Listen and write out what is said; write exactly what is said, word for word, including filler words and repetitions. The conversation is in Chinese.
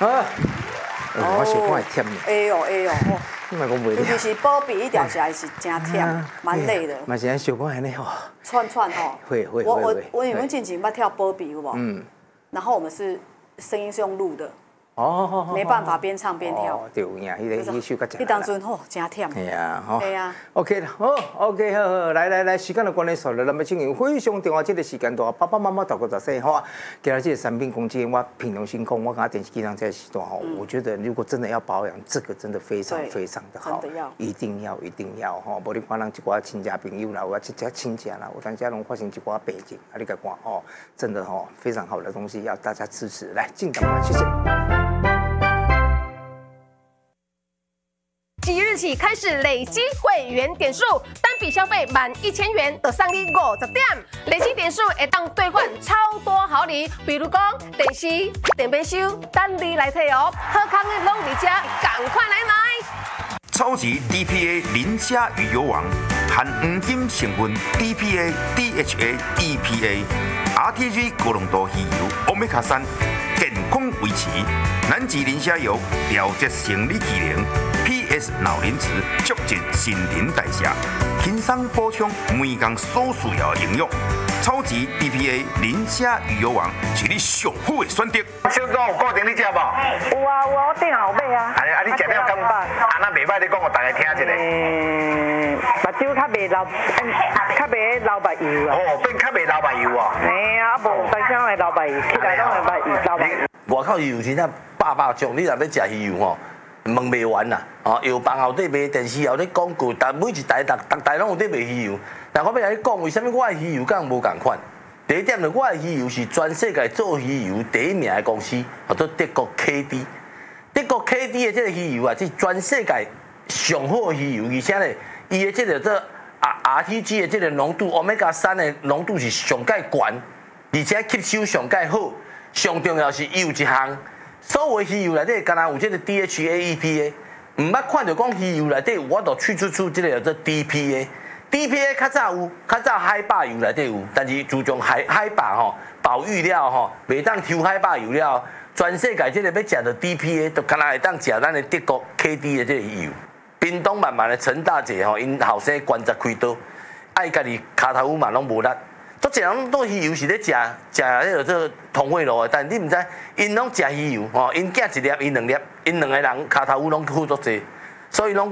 啊，我小可会忝呢。 哎呦哎呦，哦， 你莫讲袂尤其是保庇一条下是真忝，蛮累的。 嘛是安小可安尼吼。 串串吼。 会会我我会。 我有没有进前捌跳保庇有无？嗯。然后我们是声音是用录的。哦，没办法边唱边跳。 对呀，迄个迄个首较迄当阵吼真忝。 系啊，吼。 系啊。 OK 啦，好 ，OK 好好，来来来，时间的关系，所以咱们进行非常重要这个时间段，爸爸妈妈大哥大细吼啊，今日这个产品攻击，我凭良心讲，我讲电视机上这个时段吼，我觉得如果真的要保养，这个真的非常非常的好，一定要一定要吼，无你看人一寡亲戚朋友啦，有啊一寡亲戚啦，有当家拢发生一寡病症，啊你甲看哦，真的吼非常好的东西，要大家支持，来进档吧，谢谢。 即日起开始累积会员点数，单笔消费满一千元就送你五十点，累积点数会当兑换超多好礼，比如讲电视、电冰箱，等你来摕哦。好康的拢伫遮，赶快来买！ 超级 D P A 磷虾鱼油王，含黄金成分 D P A、D H A、E P A、R T G 高浓度鱼油 Omega 三，健康维持。南极磷虾油调节生理机能。P S 脑磷脂促进新陈代谢，轻松补充每天所需要的营养。超级 D P A 磷虾鱼油王是你上好的选择。 小哥有固定你食无？ 有啊有啊，我顶下有买啊。 啊啊，你食了感觉？啊那袂歹，你讲我大家听一下。 嗯，目睭较袂流，较袂流目油啊。 哦，变较袂流目油啊。 嘿啊，无当时会流目油，起来拢会目油流目油。 外口鱼油真正百百种，你若要食鱼油吼。问袂完啦，哦，药房后底卖，电视后底广告，但每一台、逐逐台拢有伫卖鱼油。但我要来讲，为什么我的鱼油敢无共款？第一点呢，我的鱼油是全世界做鱼油第一名的公司，叫做德国 K D。德国 K D 的这个鱼油啊，是全世界上好的鱼油，而且呢，伊的这个做 R T G 的这个浓度 ，Omega 三的浓度是上界悬，而且吸收上界好，上重要是伊有一项。所有鱼油内底，敢若有这个 D H A、E P A， 唔捌看到讲鱼油内底，我都去出出这个叫做 D P A。D P A 较早有，较早海霸油内底有，但是自从海海霸吼保育了吼，袂当抽海霸油了，全世界这个要食到 D P A， 都敢若会当食咱的德国 K D 的这个鱼油。屏东慢慢的陈大姐吼，因后生关节开刀，爱家己骹头嘛拢无力。足侪人做鱼油是咧食食迄个做通血路的，但你毋知，因拢食鱼油吼，因囝一粒，因两粒，因两个人骹头污拢好足侪，所以拢